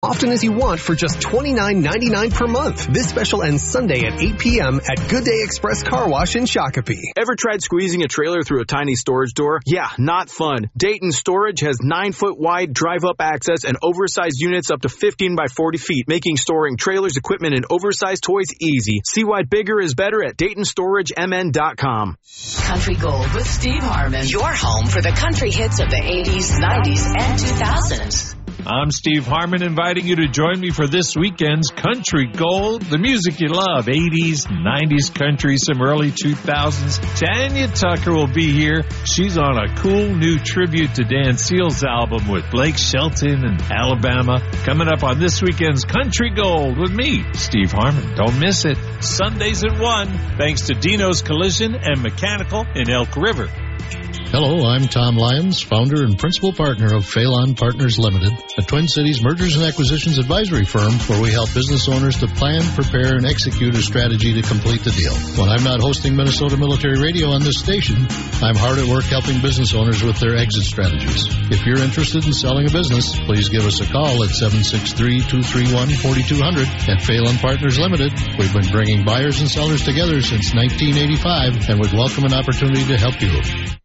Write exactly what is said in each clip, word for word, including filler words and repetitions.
often as you want for just twenty-nine ninety-nine per month. This special ends Sunday at eight p.m. at Good Day Express Car Wash in Shakopee. Ever tried squeezing a trailer through a tiny storage door? Yeah, not fun. Dayton Storage has nine-foot wide drive-up access and oversized units up to fifteen by forty feet, making storing trailers, equipment, and oversized toys easy. See why bigger is better at Dayton Storage M N dot com. Country Gold with Steve Harmon. Your home for the country hits of the eighties, nineties, and two thousands. I'm Steve Harmon, inviting you to join me for this weekend's Country Gold, the music you love, eighties, nineties country, some early two thousands. Tanya Tucker will be here. She's on a cool new tribute to Dan Seals album with Blake Shelton and Alabama. Coming up on this weekend's Country Gold with me, Steve Harmon. Don't miss it. Sundays at one, thanks to Dino's Collision and Mechanical in Elk River. Hello, I'm Tom Lyons, founder and principal partner of Phelan Partners Limited, a Twin Cities mergers and acquisitions advisory firm where we help business owners to plan, prepare, and execute a strategy to complete the deal. When I'm not hosting Minnesota Military Radio on this station, I'm hard at work helping business owners with their exit strategies. If you're interested in selling a business, please give us a call at seven six three, two three one, four two zero zero. At Phelan Partners Limited, we've been bringing buyers and sellers together since nineteen eighty-five and would welcome an opportunity to help you.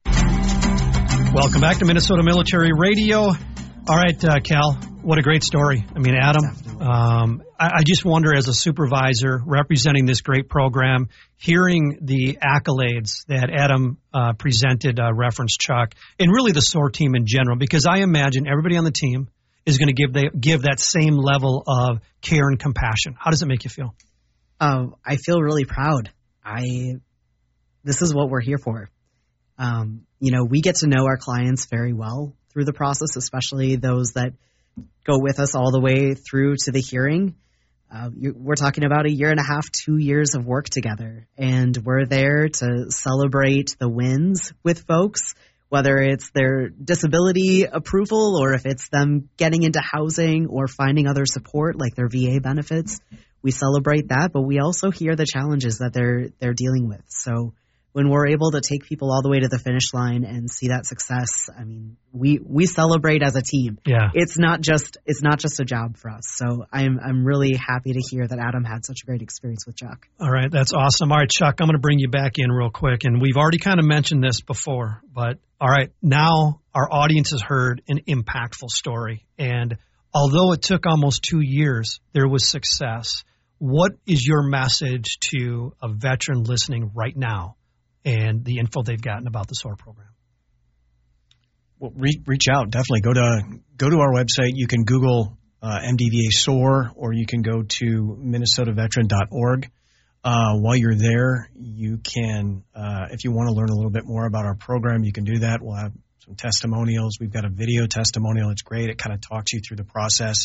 Welcome back to Minnesota Military Radio. All right, uh, Cal, what a great story. I mean, Adam, um, I, I just wonder, as a supervisor representing this great program, hearing the accolades that Adam uh, presented, uh, reference Chuck, and really the S O A R team in general, because I imagine everybody on the team is going to give the, give that same level of care and compassion. How does it make you feel? Uh, I feel really proud. I this is what we're here for. Um, you know, we get to know our clients very well through the process, especially those that go with us all the way through to the hearing. Uh, you, we're talking about a year and a half, two years of work together, and we're there to celebrate the wins with folks, whether it's their disability approval or if it's them getting into housing or finding other support like their V A benefits. We celebrate that, but we also hear the challenges that they're they're dealing with. So when we're able to take people all the way to the finish line and see that success, I mean, we, we celebrate as a team. Yeah. It's not just it's not just a job for us. So I'm I'm really happy to hear that Adam had such a great experience with Chuck. All right, that's awesome. All right, Chuck, I'm going to bring you back in real quick, and we've already kind of mentioned this before, but all right, now our audience has heard an impactful story, and although it took almost two years, there was success. What is your message to a veteran listening right now and the info they've gotten about the S O A R program? Well, re- reach out. Definitely go to go to our website. You can Google uh, M D V A S O A R, or you can go to minnesota veteran dot org. Uh, while you're there, you can, uh, if you want to learn a little bit more about our program, you can do that. We'll have some testimonials. We've got a video testimonial. It's great. It kind of talks you through the process.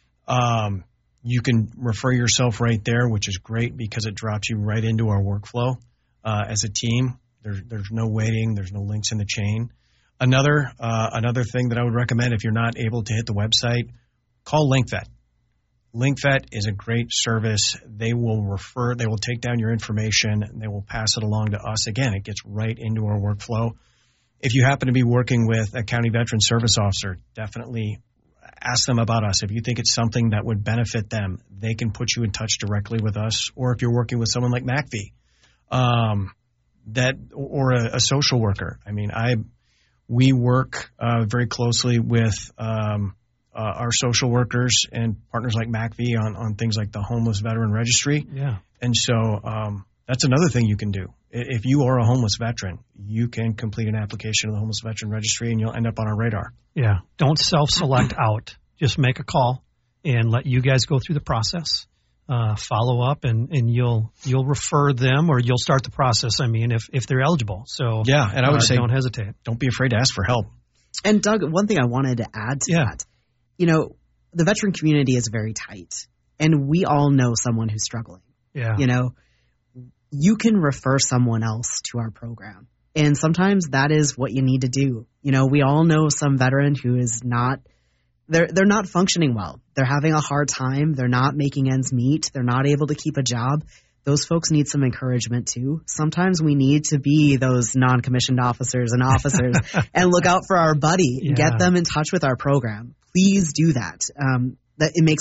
Um, you can refer yourself right there, which is great because it drops you right into our workflow. Uh, as a team, there's there's no waiting, there's no links in the chain. Another uh, another thing that I would recommend, if you're not able to hit the website, call LinkVet. LinkVet is a great service. They will refer, they will take down your information, and they will pass it along to us. Again, it gets right into our workflow. If you happen to be working with a county veteran service officer, definitely ask them about us. If you think it's something that would benefit them, they can put you in touch directly with us. Or if you're working with someone like MACV, Um, that or a, a social worker. I mean, I we work uh, very closely with um, uh, our social workers and partners like MACV on, on things like the Homeless Veteran Registry. Yeah. And so um, that's another thing you can do. If you are a homeless veteran, you can complete an application to the Homeless Veteran Registry and you'll end up on our radar. Yeah. Don't self-select out. Just make a call and let you guys go through the process. Uh, follow up and, and you'll you'll refer them or you'll start the process. I mean, if, if they're eligible. So yeah, and I would uh, say don't hesitate. Don't be afraid to ask for help. And Doug, one thing I wanted to add to yeah. that, you know, the veteran community is very tight, and we all know someone who's struggling. Yeah, you know, you can refer someone else to our program, and sometimes that is what you need to do. You know, we all know some veteran who is not. They're they're not functioning well. They're having a hard time. They're not making ends meet. They're not able to keep a job. Those folks need some encouragement too. Sometimes we need to be those non-commissioned officers and officers and look out for our buddy and yeah. get them in touch with our program. Please do that. Um, that it makes